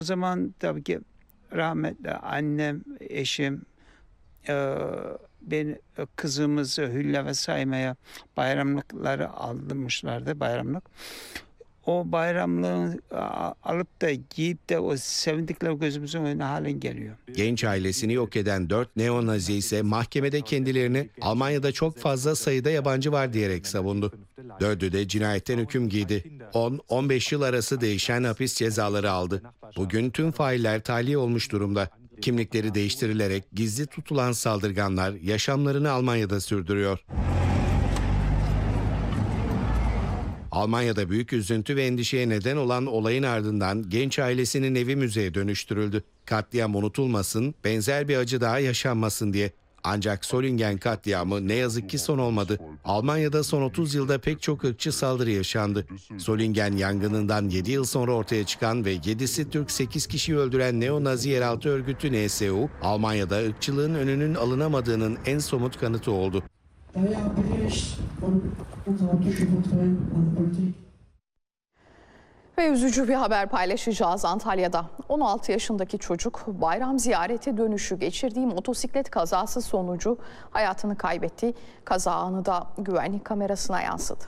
O zaman tabii ki rahmetli annem, eşim, beni, kızımızı Hülya ve Sayma'ya bayramlıkları aldırmışlardı, bayramlık. O bayramlığı alıp da giyip de o sevindikleri gözümüzün önüne halen geliyor. Genç ailesini yok eden 4 neonazi ise mahkemede kendilerini Almanya'da çok fazla sayıda yabancı var diyerek savundu. 4'ü de cinayetten hüküm giydi. 10-15 yıl arası değişen hapis cezaları aldı. Bugün tüm failler tahliye olmuş durumda. Kimlikleri değiştirilerek gizli tutulan saldırganlar yaşamlarını Almanya'da sürdürüyor. Almanya'da büyük üzüntü ve endişeye neden olan olayın ardından genç ailesinin evi müzeye dönüştürüldü. Katliam unutulmasın, benzer bir acı daha yaşanmasın diye. Ancak Solingen katliamı ne yazık ki son olmadı. Almanya'da son 30 yılda pek çok ırkçı saldırı yaşandı. Solingen yangınından 7 yıl sonra ortaya çıkan ve 7'si Türk 8 kişiyi öldüren neo-Nazi yeraltı örgütü NSU, Almanya'da ırkçılığın önünün alınamadığının en somut kanıtı oldu. Ve üzücü bir haber paylaşacağız Antalya'da. 16 yaşındaki çocuk bayram ziyareti dönüşü geçirdiği motosiklet kazası sonucu hayatını kaybetti. Kaza anı da güvenlik kamerasına yansıdı.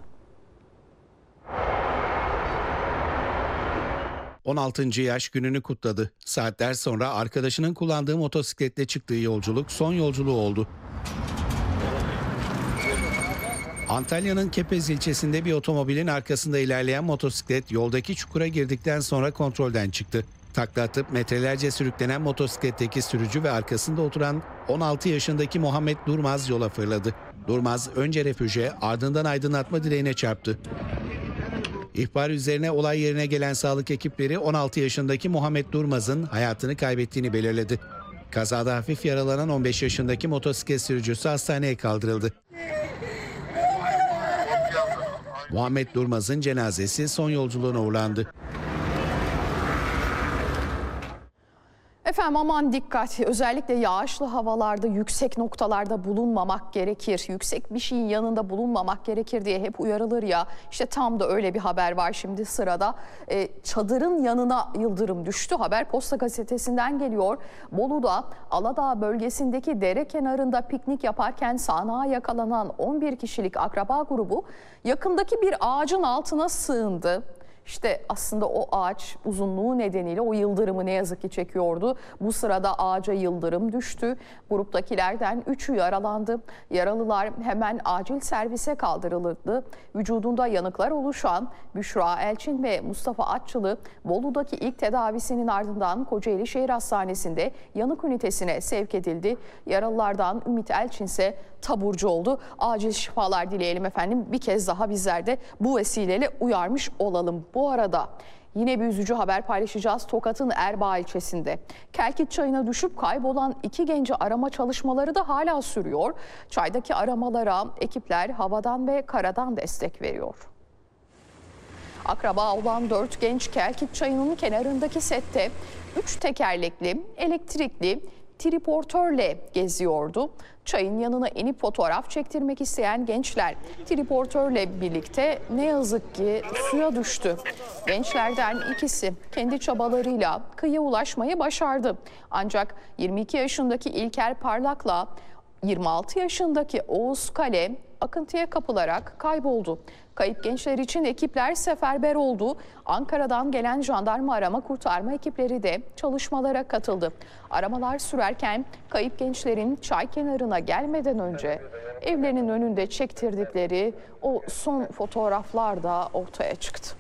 16. yaş gününü kutladı. Saatler sonra arkadaşının kullandığı motosikletle çıktığı yolculuk son yolculuğu oldu. Antalya'nın Kepez ilçesinde bir otomobilin arkasında ilerleyen motosiklet yoldaki çukura girdikten sonra kontrolden çıktı. Takla atıp metrelerce sürüklenen motosikletteki sürücü ve arkasında oturan 16 yaşındaki Muhammed Durmaz yola fırladı. Durmaz önce refüje ardından aydınlatma direğine çarptı. İhbar üzerine olay yerine gelen sağlık ekipleri 16 yaşındaki Muhammed Durmaz'ın hayatını kaybettiğini belirledi. Kazada hafif yaralanan 15 yaşındaki motosiklet sürücüsü hastaneye kaldırıldı. Muhammed Durmaz'ın cenazesi son yolculuğuna uğurlandı. Efendim aman dikkat, özellikle yağışlı havalarda yüksek noktalarda bulunmamak gerekir. Yüksek bir şeyin yanında bulunmamak gerekir diye hep uyarılır ya. İşte tam da öyle bir haber var şimdi sırada. Çadırın yanına yıldırım düştü. Haber Posta Gazetesi'nden geliyor. Bolu'da Aladağ bölgesindeki dere kenarında piknik yaparken sağanağa yakalanan 11 kişilik akraba grubu yakındaki bir ağacın altına sığındı. İşte aslında o ağaç uzunluğu nedeniyle o yıldırımı ne yazık ki çekiyordu. Bu sırada ağaca yıldırım düştü. Gruptakilerden 3'ü yaralandı. Yaralılar hemen acil servise kaldırıldı. Vücudunda yanıklar oluşan Büşra Elçin ve Mustafa Atçılı Bolu'daki ilk tedavisinin ardından Kocaeli Şehir Hastanesi'nde yanık ünitesine sevk edildi. Yaralılardan Ümit Elçin ise taburcu oldu. Acil şifalar dileyelim efendim. Bir kez daha bizler de bu vesileyle uyarmış olalım. Bu arada yine bir üzücü haber paylaşacağız. Tokat'ın Erbaa ilçesinde Kelkit Çayı'na düşüp kaybolan 2 genci arama çalışmaları da hala sürüyor. Çaydaki aramalara ekipler havadan ve karadan destek veriyor. Akraba olan 4 genç Kelkit Çayı'nın kenarındaki sette 3 tekerlekli, elektrikli triportörle geziyordu. Çayın yanına inip fotoğraf çektirmek isteyen gençler triportörle birlikte ne yazık ki suya düştü. Gençlerden ikisi kendi çabalarıyla kıyıya ulaşmayı başardı. Ancak 22 yaşındaki İlker Parlak'la 26 yaşındaki Oğuz Kale akıntıya kapılarak kayboldu. Kayıp gençler için ekipler seferber oldu. Ankara'dan gelen jandarma arama kurtarma ekipleri de çalışmalara katıldı. Aramalar sürerken kayıp gençlerin çay kenarına gelmeden önce evlerinin önünde çektirdikleri o son fotoğraflar da ortaya çıktı.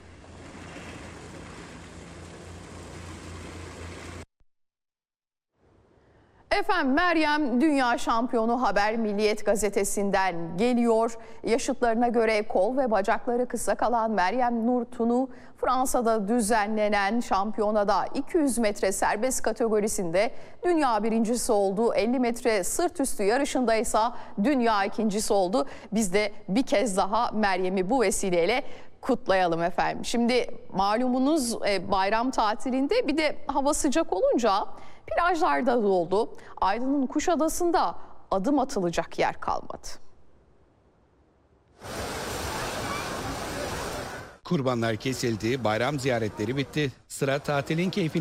Efendim Meryem dünya şampiyonu haber Milliyet gazetesinden geliyor. Yaşıtlarına göre kol ve bacakları kısa kalan Meryem Nur Tunu Fransa'da düzenlenen şampiyonada 200 metre serbest kategorisinde dünya birincisi oldu. 50 metre sırt üstü yarışında ise dünya ikincisi oldu. Biz de bir kez daha Meryem'i bu vesileyle kutlayalım efendim. Şimdi malumunuz bayram tatilinde bir de hava sıcak olunca plajlarda doldu. Aydın'ın Kuşadası'nda adım atılacak yer kalmadı. Kurbanlar kesildi, bayram ziyaretleri bitti. Sıra tatilin keyfini